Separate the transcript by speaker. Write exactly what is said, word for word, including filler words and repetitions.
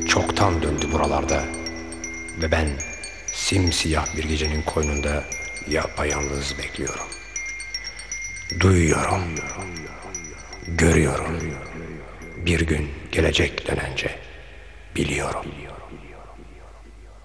Speaker 1: çoktan döndü buralarda ve ben simsiyah bir gecenin koynunda yapayalnız bekliyorum. Duyuyorum, görüyorum. Bir gün gelecek dönence biliyorum.